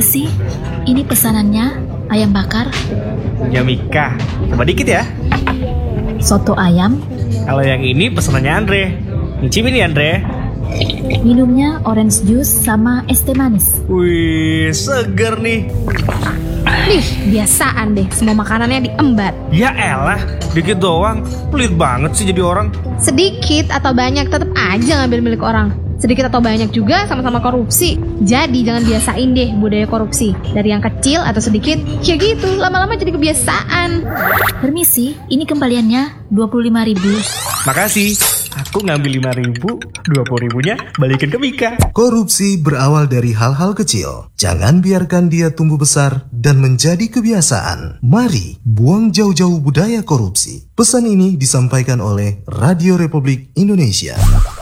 Permisi, ini pesanannya ayam bakar, Ya Mika, coba dikit ya. soto ayam, Kalau yang ini pesanannya Andre. Nyicipin ya Andre. minumnya orange juice sama es teh manis. Wih, seger nih. Nih, biasaan deh semua makanannya diembat. Ya elah, dikit doang. Pelit banget sih jadi orang. Sedikit atau banyak tetap aja ngambil milik orang. Sedikit atau banyak juga sama-sama korupsi. Jadi jangan biasain deh budaya korupsi. Dari yang kecil atau sedikit, ya gitu, lama-lama jadi kebiasaan. Permisi, ini kembaliannya 25.000. Makasih. Aku ngambil 5.000, 20.000-nya balikin ke Mika. Korupsi berawal dari hal-hal kecil. Jangan biarkan dia tumbuh besar dan menjadi kebiasaan. Mari buang jauh-jauh budaya korupsi. Pesan ini disampaikan oleh Radio Republik Indonesia.